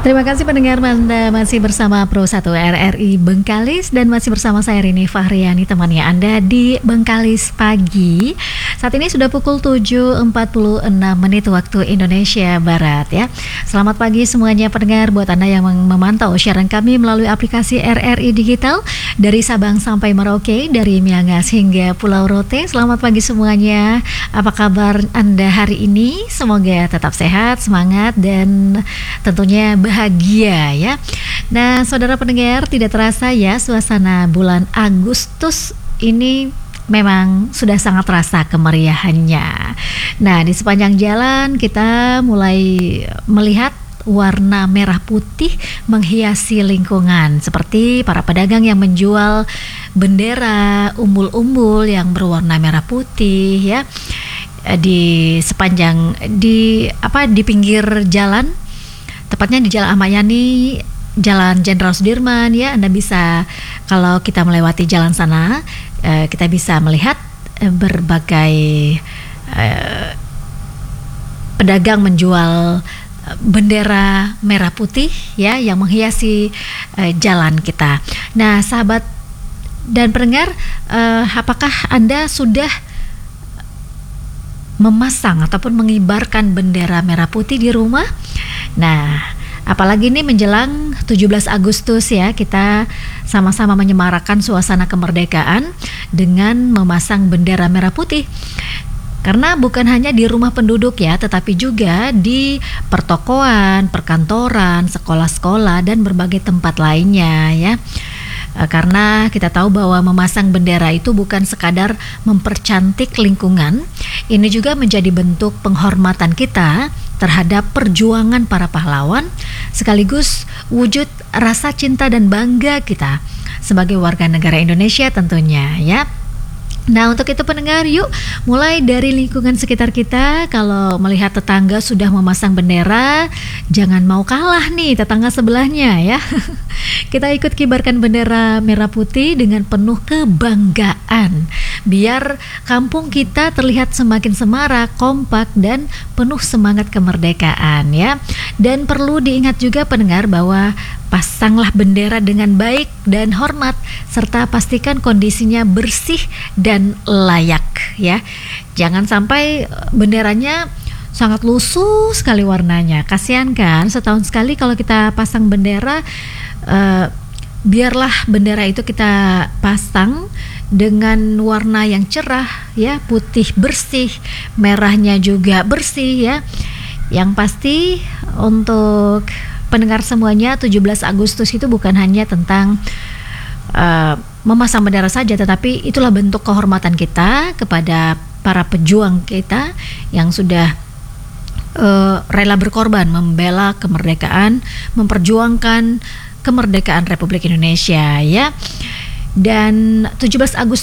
Terima kasih pendengar, Anda masih bersama Pro 1 RRI Bengkalis dan masih bersama saya Rini Fahriani, temannya Anda di Bengkalis Pagi. Saat ini sudah pukul 7.46 waktu Indonesia Barat ya. Selamat pagi semuanya pendengar, buat Anda yang memantau siaran kami melalui aplikasi RRI Digital dari Sabang sampai Merauke, dari Miangas hingga Pulau Rote. Selamat pagi semuanya. Apa kabar Anda hari ini? Semoga tetap sehat, semangat dan tentunya bahagia ya. Nah, saudara pendengar, tidak terasa ya suasana bulan Agustus ini memang sudah sangat terasa kemeriahannya. Nah, di sepanjang jalan kita mulai melihat warna merah putih menghiasi lingkungan, seperti para pedagang yang menjual bendera umbul-umbul yang berwarna merah putih ya di sepanjang di pinggir jalan, tepatnya di Jalan Ahmad Yani, Jalan Jenderal Sudirman ya. Anda bisa, kalau kita melewati jalan sana, kita bisa melihat berbagai pedagang menjual bendera merah putih ya yang menghiasi jalan kita. Nah, sahabat dan pendengar, apakah Anda sudah memasang ataupun mengibarkan bendera merah putih di rumah? Nah, apalagi ini menjelang 17 Agustus ya, kita sama-sama menyemarakan suasana kemerdekaan dengan memasang bendera merah putih. Karena bukan hanya di rumah penduduk ya, tetapi juga di pertokoan, perkantoran, sekolah-sekolah dan berbagai tempat lainnya ya. Karena kita tahu bahwa memasang bendera itu bukan sekadar mempercantik lingkungan, ini juga menjadi bentuk penghormatan kita terhadap perjuangan para pahlawan, sekaligus wujud rasa cinta dan bangga kita sebagai warga negara Indonesia tentunya ya. Nah, untuk itu pendengar, yuk mulai dari lingkungan sekitar kita. Kalau melihat tetangga sudah memasang bendera, jangan mau kalah nih tetangga sebelahnya ya. Kita ikut kibarkan bendera merah putih dengan penuh kebanggaan, biar kampung kita terlihat semakin semarak, kompak dan penuh semangat kemerdekaan ya. Dan perlu diingat juga pendengar bahwa pasanglah bendera dengan baik dan hormat, serta pastikan kondisinya bersih dan layak ya. Jangan sampai benderanya sangat lusuh sekali warnanya. Kasihan kan, setahun sekali kalau kita pasang bendera, biarlah bendera itu kita pasang dengan warna yang cerah ya, putih bersih, merahnya juga bersih ya. Yang pasti untuk pendengar semuanya, 17 Agustus itu bukan hanya tentang memasang bendera saja, tetapi itulah bentuk kehormatan kita kepada para pejuang kita yang sudah rela berkorban membela kemerdekaan, memperjuangkan kemerdekaan Republik Indonesia ya. Dan 17 Agustus